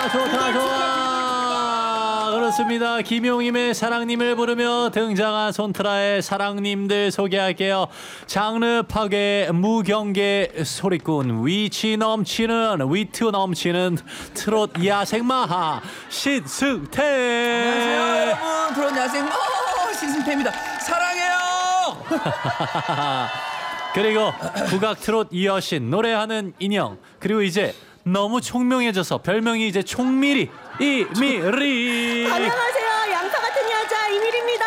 좋아. 그렇습니다. 김용임의 사랑님을 부르며 등장한 손트라의 사랑님들 소개할게요. 장르 파괴 무경계 소리꾼, 위트 넘치는 트롯 야생마하 신승태. 안녕하세요 여러분, 트롯 야생마하 신승태입니다. 사랑해요. 그리고 국악 트롯 여신, 노래하는 인형, 그리고 이제 너무 총명해져서 별명이 이제 총미리 이미리. 안녕하세요. 양파 같은 여자 이밀입니다.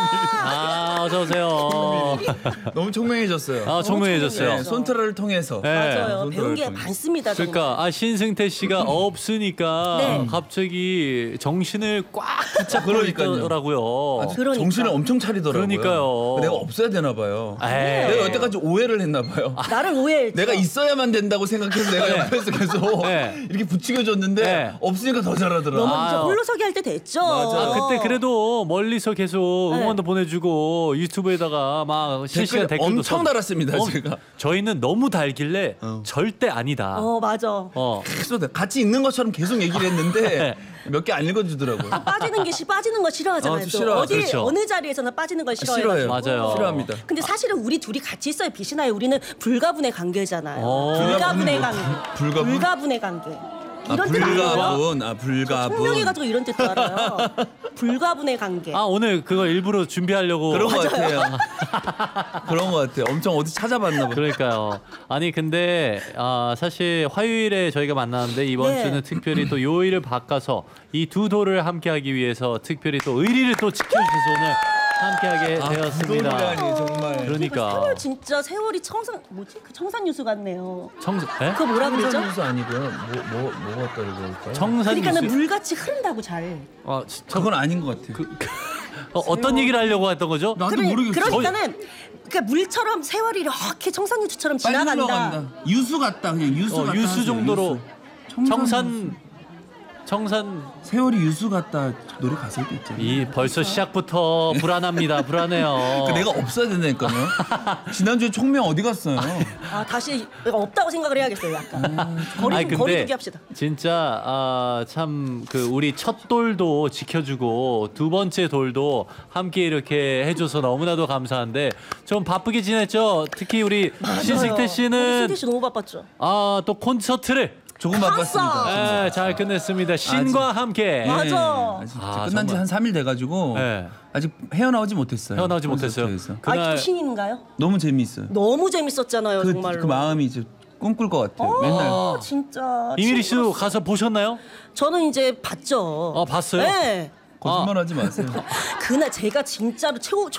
어서 오세요. 너무 총명해졌어요. 총명해졌어요. 네, 손트라를 통해서. 네. 맞아요. 배운 게 많습니다. 정말. 그러니까 신승태 씨가 없으니까 네. 갑자기 정신을 꽉 붙잡고 그러니까요. 있더라고요. 그러니까. 정신을 엄청 차리더라고요. 그러니까요. 내가 없어야 되나 봐요. 에이. 내가 여태까지 오해를 했나 봐요. 나를 오해했죠. 내가 있어야만 된다고 생각해서 내가 네. 옆에서 계속 네. 이렇게 부추겨줬는데 네. 없으니까 더 잘하더라. 너무 이제 아유. 홀로서기 할 때 됐죠. 맞아. 그때 그래도 멀리서 계속 네. 응원도 보내주고 유튜브에다가 막 실시간 댓글 댓글도 엄청 달았습니다, 제가. 저희는 너무 달길래 절대 아니다. 맞아. 계속 같이 있는 것처럼 계속 얘기를 했는데 몇 개 안 읽어주더라고요. 빠지는 거 싫어하잖아요. 또 또. 싫어. 어디 그렇죠. 어느 자리에서는 빠지는 걸 싫어해요. 싫어해요. 맞아요. 싫어합니다. 근데 사실은 우리 둘이 같이 있어야 빛이 나요. 우리는 불가분의 관계잖아요. 불가분의 관계. 불가분? 불가분의 관계. 이런 뜻 알아요? 불가분. 불가분. 총명해가지고 이런 뜻도 알아요. 불가분의 관계. 오늘 그거 일부러 준비하려고. 그런 것 같아요. 그런 것 같아요. 엄청 어디 찾아봤나 봐요. 그러니까요. 아니 근데 사실 화요일에 저희가 만났는데 이번 네. 주는 특별히 또 요일을 바꿔서 이 두 도를 함께하기 위해서 특별히 또 의리를 또 지켜주셔서 오늘 함께하게 되었습니다. 그동안이 정말. 그러니까 세월 진짜 세월이 청산유수 같네요. 에? 그거 뭐라 그러죠? 청산유수 아니고요. 뭐가 따르고 청산유수. 그러니까는 물같이 흐른다고 잘. 그건 아닌 것 같아요. 어떤 얘기를 하려고 했던 거죠? 나도 모르겠어. 그러니까는 그러니까 물처럼 세월이 이렇게 청산유수처럼 빨리 지나간다. 흘러간다. 유수 같다. 그냥 유수 같다. 유수 하세요, 정도로 유수. 청산 세월이 유수 같다. 노래 가사도 있잖아요. 이 벌써 시작부터 불안합니다. 불안해요. 내가 없어야 된다니까요. 지난주에 총명 어디 갔어요? 다시 없다고 생각을 해야겠어요. 약간 근데 거리두기 합시다. 진짜 참 그 우리 첫 돌도 지켜주고 두 번째 돌도 함께 이렇게 해줘서 너무나도 감사한데 좀 바쁘게 지냈죠. 특히 우리 신승태 씨는 신승태 씨 너무 바빴죠. 또 콘서트를 조금 바빴습니다. 잘 끝냈습니다. 신과 함께. 맞아. 아직 끝난 지 정말. 한 3일 돼가지고 네. 아직 헤어나오지 못했어요. 헤어나오지 못했어요. 콘서트에서. 그날 아직도 신인가요? 너무 재미있어요. 너무 재밌었잖아요. 정말로. 그 마음이 이제 꿈꿀 것 같아요. 맨날. 진짜. 이미리 씨도 가서 보셨나요? 저는 이제 봤죠. 봤어요? 네. 거짓말하지 마세요. 그날 제가 진짜로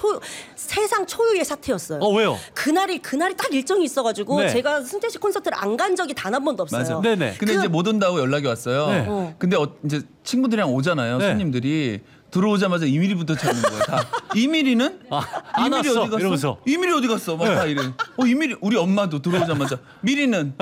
세상 초유의 사태였어요. 왜요? 그날이 딱 일정이 있어가지고 네. 제가 승태 씨 콘서트를 안 간 적이 단 한 번도 없어요. 맞아. 네네. 근데 이제 못 온다고 연락이 왔어요. 네. 근데 이제 친구들이랑 오잖아요. 네. 손님들이 들어오자마자 이미리부터 찾는 거예요. 다. 이미리는? 안 이미리 왔어, 어디 갔어? 이러면서. 이미리 어디 갔어? 막 다 이래. 이미리 우리 엄마도 들어오자마자 미리는?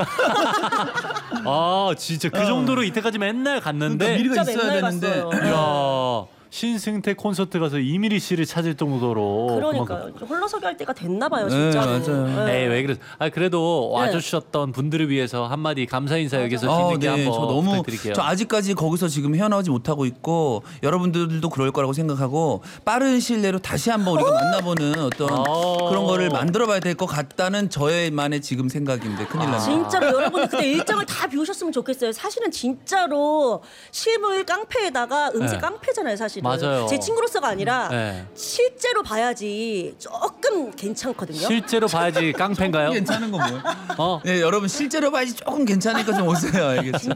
진짜 그 정도로 이때까지 맨날 갔는데. 그러니까 미리가 진짜 있어야 맨날 되는데. 갔어요. 이야, 신승태 콘서트 가서 이미리 씨를 찾을 정도로. 그러니까요. 홀로서기 할 때가 됐나 봐요, 네, 진짜로. 맞아요. 네. 에이, 왜 그래? 그래도 와주셨던 분들을 위해서 한마디 감사 인사 여기서 드리는 게 한번 저 너무 부탁드릴게요. 저 아직까지 거기서 지금 헤어나오지 못하고 있고 여러분들도 그럴 거라고 생각하고 빠른 시일 내로 다시 한번 우리가 만나보는 어떤 그런 거를 만들어봐야 될 것 같다는 저의만의 지금 생각인데 큰일 납니다. 진짜로 여러분들 그때 일정을 다 비우셨으면 좋겠어요. 사실은 진짜로 실물 깡패에다가 음색 네. 깡패잖아요, 사실은. 맞아요. 제 친구로서가 아니라 네. 실제로 봐야지 조금 괜찮거든요. 실제로 봐야지 깡패인가요? 괜찮은 거 뭐예요? 어? 네, 여러분 실제로 봐야지 조금 괜찮으니까 좀 오세요. 알겠죠?